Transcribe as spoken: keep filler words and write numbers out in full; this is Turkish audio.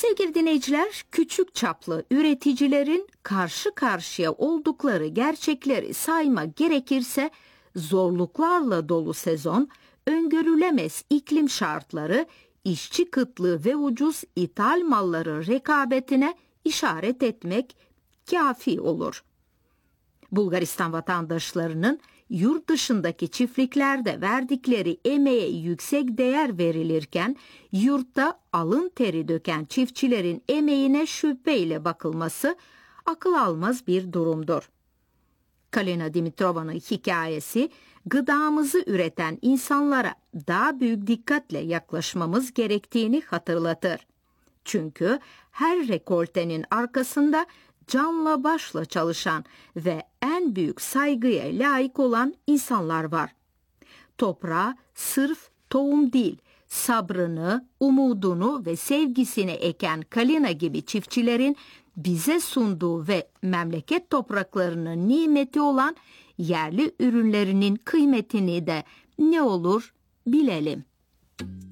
Sevgili dinleyiciler, küçük çaplı üreticilerin karşı karşıya oldukları gerçekleri saymak gerekirse zorluklarla dolu sezon, öngörülemez iklim şartları, işçi kıtlığı ve ucuz ithal malların rekabetine işaret etmek kafi olur. Bulgaristan vatandaşlarının yurt dışındaki çiftliklerde verdikleri emeğe yüksek değer verilirken, yurtta alın teri döken çiftçilerin emeğine şüpheyle bakılması akıl almaz bir durumdur. Kalina Dimitrova'nın hikayesi, gıdamızı üreten insanlara daha büyük dikkatle yaklaşmamız gerektiğini hatırlatır. Çünkü her rekoltenin arkasında canla başla çalışan ve en büyük saygıya layık olan insanlar var. Toprağa sırf tohum değil, sabrını, umudunu ve sevgisini eken Kalina gibi çiftçilerin bize sunduğu ve memleket topraklarının nimeti olan yerli ürünlerinin kıymetini de ne olur bilelim.